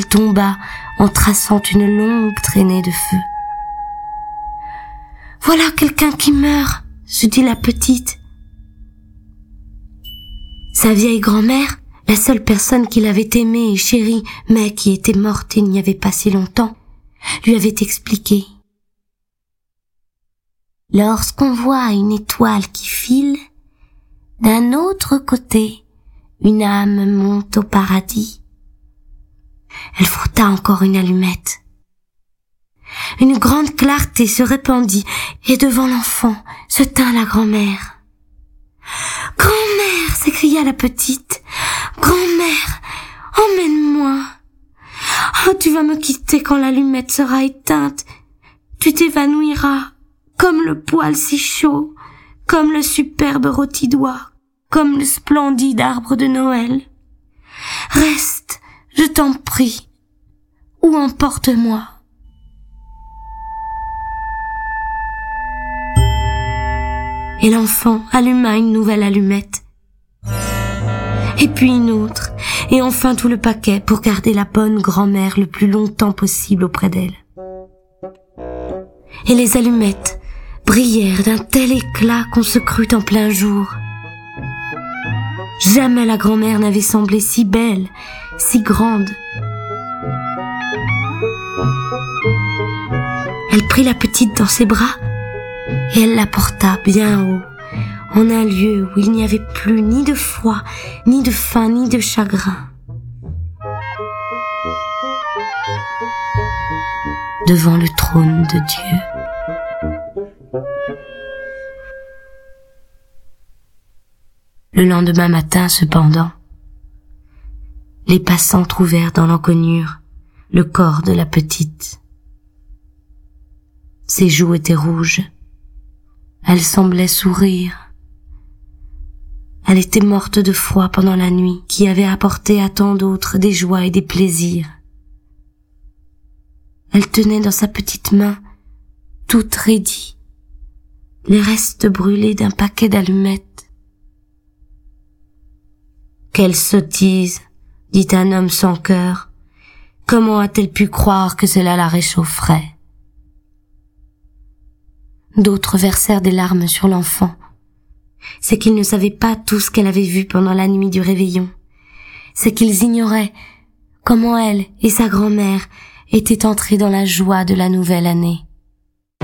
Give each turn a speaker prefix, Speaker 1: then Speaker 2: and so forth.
Speaker 1: tomba en traçant une longue traînée de feu. « Voilà quelqu'un qui meurt !» se dit la petite. Sa vieille grand-mère, la seule personne qu'il avait aimée et chérie, mais qui était morte il n'y avait pas si longtemps, lui avait expliqué. Lorsqu'on voit une étoile qui file, d'un autre côté, une âme monte au paradis. Elle frotta encore une allumette. Une grande clarté se répandit et devant l'enfant se tint la grand-mère. « Grand-mère !» s'écria la petite. « Grand-mère, emmène-moi. Oh, tu vas me quitter quand l'allumette sera éteinte. Tu t'évanouiras, comme le poêle si chaud, comme le superbe rôti d'oie, comme le splendide arbre de Noël. Reste, je t'en prie, ou emporte-moi. » Et l'enfant alluma une nouvelle allumette, et puis une autre, et enfin tout le paquet pour garder la bonne grand-mère le plus longtemps possible auprès d'elle. Et les allumettes brillèrent d'un tel éclat qu'on se crut en plein jour. Jamais la grand-mère n'avait semblé si belle, si grande. Elle prit la petite dans ses bras, et elle la porta bien haut, en un lieu où il n'y avait plus ni de froid, ni de faim, ni de chagrin. Devant le trône de Dieu. Le lendemain matin, cependant, les passants trouvèrent dans l'encoignure le corps de la petite. Ses joues étaient rouges. Elle semblait sourire. Elle était morte de froid pendant la nuit qui avait apporté à tant d'autres des joies et des plaisirs. Elle tenait dans sa petite main, toute raidie, les restes brûlés d'un paquet d'allumettes. « Quelle sottise !» dit un homme sans cœur. « Comment a-t-elle pu croire que cela la réchaufferait ?» D'autres versèrent des larmes sur l'enfant. C'est qu'ils ne savaient pas tout ce qu'elle avait vu pendant la nuit du réveillon. C'est qu'ils ignoraient comment elle et sa grand-mère étaient entrées dans la joie de la nouvelle année.